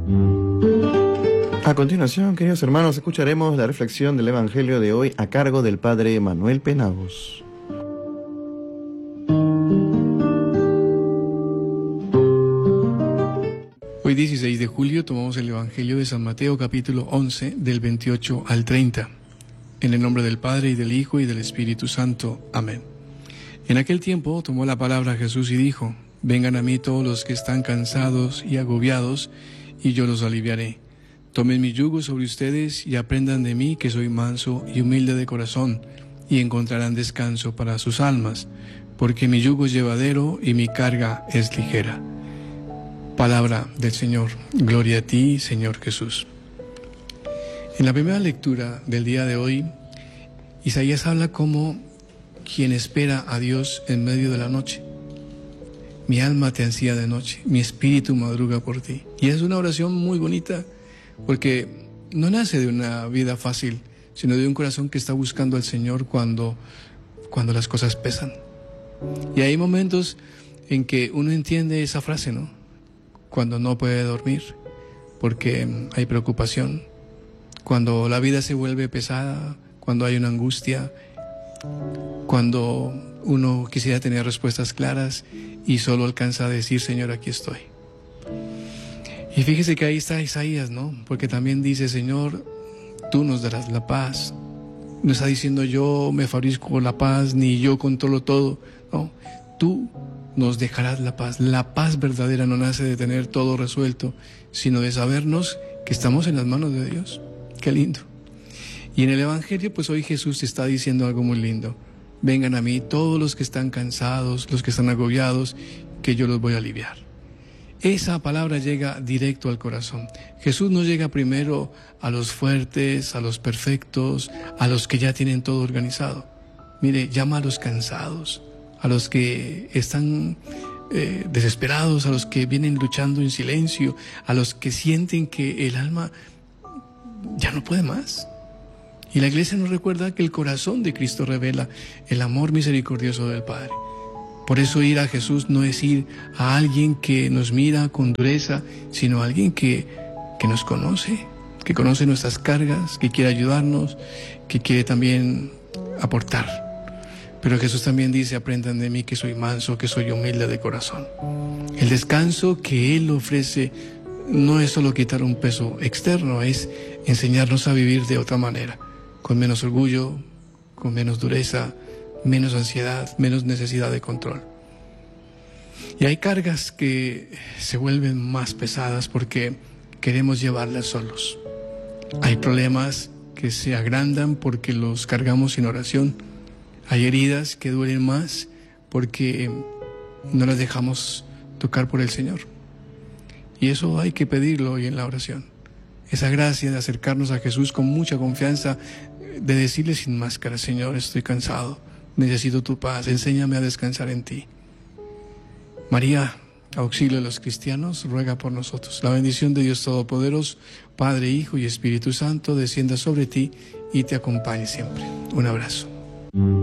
A continuación, queridos hermanos, escucharemos la reflexión del Evangelio de hoy a cargo del Padre Manuel Penagos. Hoy 16 de julio tomamos el Evangelio de San Mateo capítulo 11 del 28 al 30. En el nombre del Padre y del Hijo y del Espíritu Santo. Amén. En aquel tiempo tomó la palabra Jesús y dijo: vengan a mí todos los que están cansados y agobiados, y yo los aliviaré. Tomen mi yugo sobre ustedes y aprendan de mí, que soy manso y humilde de corazón, y encontrarán descanso para sus almas, porque mi yugo es llevadero y mi carga es ligera. Palabra del Señor. Gloria a ti, Señor Jesús. En la primera lectura del día de hoy, Isaías habla como quien espera a Dios en medio de la noche. Mi alma te ansía de noche, mi espíritu madruga por ti. Y es una oración muy bonita, porque no nace de una vida fácil, sino de un corazón que está buscando al Señor cuando las cosas pesan. Y hay momentos en que uno entiende esa frase, ¿no? Cuando no puede dormir, porque hay preocupación. Cuando la vida se vuelve pesada, cuando hay una angustia, cuando uno quisiera tener respuestas claras y solo alcanza a decir: Señor, aquí estoy. Y fíjese que ahí está Isaías, ¿no? Porque también dice: Señor, tú nos darás la paz. No está diciendo yo me fabrico la paz, ni yo controlo todo. No, tú nos dejarás la paz. La paz verdadera no nace de tener todo resuelto, sino de sabernos que estamos en las manos de Dios. Qué lindo. Y en el Evangelio, pues hoy Jesús te está diciendo algo muy lindo. Vengan a mí todos los que están cansados, los que están agobiados, que yo los voy a aliviar. Esa palabra llega directo al corazón. Jesús no llega primero a los fuertes, a los perfectos, a los que ya tienen todo organizado. Mire, llama a los cansados, a los que están desesperados, a los que vienen luchando en silencio, a los que sienten que el alma ya no puede más. Y la Iglesia nos recuerda que el corazón de Cristo revela el amor misericordioso del Padre. Por eso ir a Jesús no es ir a alguien que nos mira con dureza, sino a alguien que nos conoce, que conoce nuestras cargas, que quiere ayudarnos, que quiere también aportar. Pero Jesús también dice: aprendan de mí, que soy manso, que soy humilde de corazón. El descanso que Él ofrece no es solo quitar un peso externo, es enseñarnos a vivir de otra manera, con menos orgullo, con menos dureza, menos ansiedad, menos necesidad de control. Y hay cargas que se vuelven más pesadas porque queremos llevarlas solos. Hay problemas que se agrandan porque los cargamos sin oración. Hay heridas que duelen más porque no las dejamos tocar por el Señor. Y eso hay que pedirlo hoy en la oración. Esa gracia de acercarnos a Jesús con mucha confianza, de decirle sin máscara: Señor, estoy cansado, necesito tu paz, enséñame a descansar en ti. María, auxilio de los cristianos, ruega por nosotros. La bendición de Dios Todopoderoso, Padre, Hijo y Espíritu Santo, descienda sobre ti y te acompañe siempre. Un abrazo.